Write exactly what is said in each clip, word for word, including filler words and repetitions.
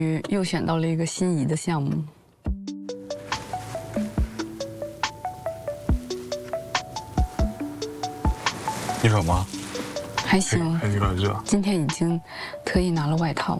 又选到了一个心仪的项目。 你冷吗？ 还行， 还有点热。 今天已经特意拿了外套。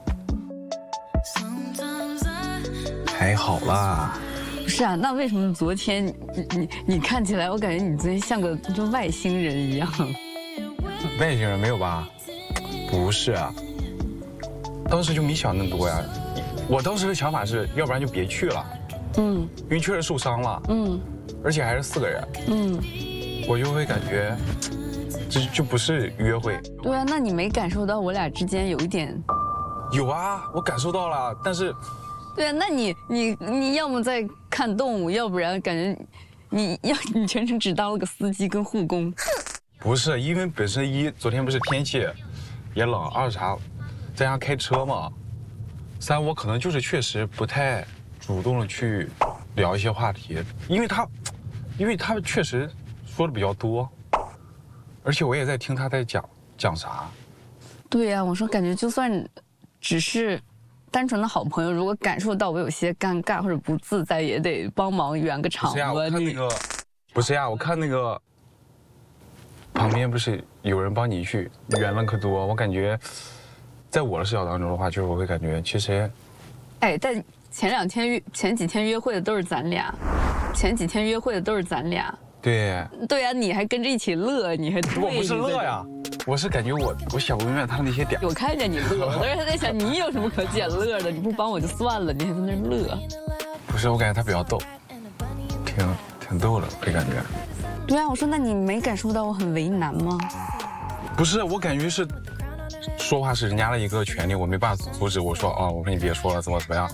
还好啦。 不是啊，那为什么昨天你你你看起来，我感觉你昨天像个就外星人一样？ 外星人没有吧？不是啊，当时就没想那么多呀。我当时的想法是，要不然就别去了。嗯，因为确实受伤了。嗯，而且还是四个人。嗯，我就会感觉，这就不是约会。 对啊，那你没感受到我俩之间有一点？ 有啊，我感受到了，但是。 对啊，那你你你要么在看动物，要不然感觉你要你全程只当了个司机跟护工。 不是，因为本身一昨天不是天气也冷，二啥在家开车嘛。三我可能就是确实不太主动的去聊一些话题，因为他因为他确实说的比较多，而且我也在听他在讲讲啥。 对呀、啊，我说感觉就算只是。单纯的好朋友，如果感受到我有些尴尬或者不自在，也得帮忙圆个场。 不是呀，我看那个，不是呀，我看那个旁边不是有人帮你去圆了可多，我感觉，在我的视角当中的话，就是我会感觉其实， 哎，但前两天约前几天约会的都是咱俩，前几天约会的都是咱俩。 对。 对呀、啊，你还跟着一起乐，你还我不是乐呀。我是感觉我我想不明白他的那些点。 我看见你乐，我当时还在想你有什么可捡乐的？你不帮我就算了，你还在那乐。 不是，我感觉他比较逗，挺挺逗的，会感觉。 对啊，我说那你没感受到我很为难吗？ 不是，我感觉是说话是人家的一个权利，我没办法阻止。我说啊，我说你别说了，怎么怎么样。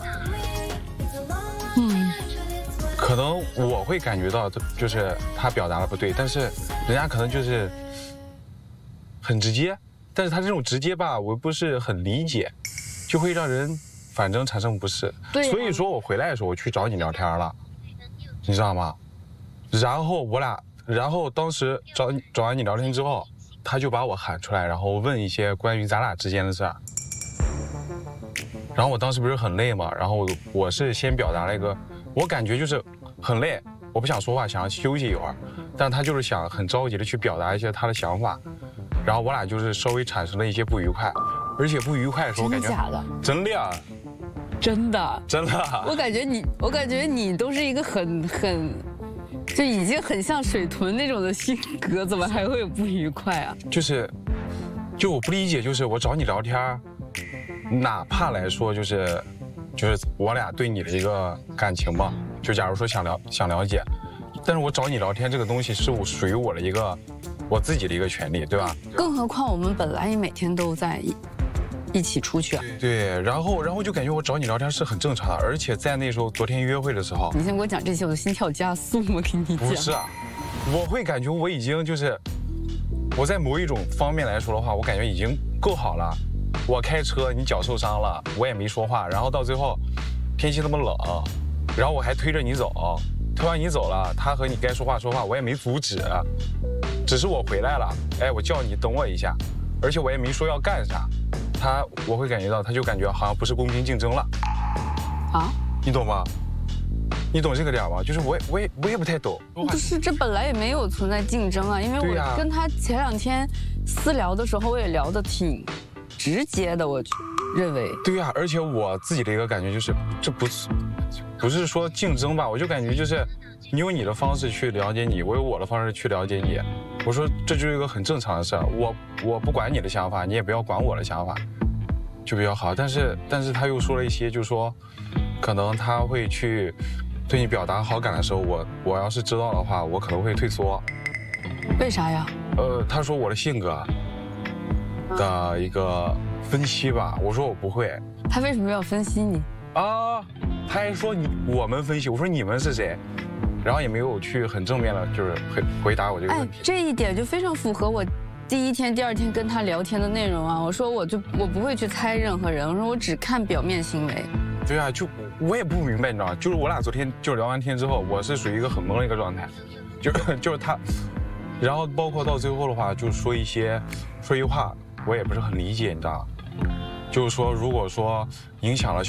嗯。可能我会感觉到，就是他表达的不对，但是人家可能就是。很直接，但是他这种直接吧，我不是很理解，就会让人反正产生不适。对、啊，所以说我回来的时候，我去找你聊天了，你知道吗？然后我俩，然后当时找你找完你聊天之后，他就把我喊出来，然后问一些关于咱俩之间的事儿。然后我当时不是很累嘛，然后我我是先表达了一个，我感觉就是很累，我不想说话，想要休息一会儿，但他就是想很着急的去表达一些他的想法。然后我俩就是稍微产生了一些不愉快，而且不愉快的时候感觉真的假的？ 真的呀， 真的真的。 我感觉你，我感觉你都是一个很很，就已经很像水豚那种的性格，怎么还会有不愉快啊？ 就是，就我不理解，就是我找你聊天，哪怕来说就是，就是我俩对你的一个感情吧，就假如说想了想了解，但是我找你聊天这个东西是我属于我的一个。我自己的一个权利，对吧？ 更何况我们本来也每天都在一一起出去啊。 对，然后然后就感觉我找你聊天是很正常的，而且在那时候昨天约会的时候， 你先给我讲这些，我的心跳加速，我跟你讲。 不是啊，我会感觉我已经就是我在某一种方面来说的话，我感觉已经够好了。我开车，你脚受伤了，我也没说话，然后到最后天气那么冷，然后我还推着你走，推完你走了，他和你该说话说话，我也没阻止。只是我回来了，哎，我叫你等我一下，而且我也没说要干啥，他我会感觉到，他就感觉好像不是公平竞争了，啊，你懂吗？你懂这个点吗？就是我也我也我也不太懂。 不是，这本来也没有存在竞争啊，因为我跟他前两天私聊的时候，我也聊得挺直接的，我认为。 对呀、啊，而且我自己的一个感觉就是，这不是不是说竞争吧，我就感觉就是。你有你的方式去了解你，我有我的方式去了解你。我说这就是一个很正常的事儿，我我不管你的想法，你也不要管我的想法，就比较好。但是但是他又说了一些，就是说，可能他会去对你表达好感的时候，我我要是知道的话，我可能会退缩。 为啥呀？ 呃，他说我的性格的一个分析吧，我说我不会。 他为什么要分析你？ 啊，他还说你我们分析，我说你们是谁？然后也没有去很正面的，就是回回答我这个问题。 哎，这一点就非常符合我第一天、第二天跟他聊天的内容啊。我说我就我不会去猜任何人，我说我只看表面行为。 对啊，就我也不明白，你知道吗？就是我俩昨天就聊完天之后，我是属于一个很懵的一个状态，就是就是他，然后包括到最后的话，就说一些说一句话，我也不是很理解，你知道吗？就是说，如果说影响了。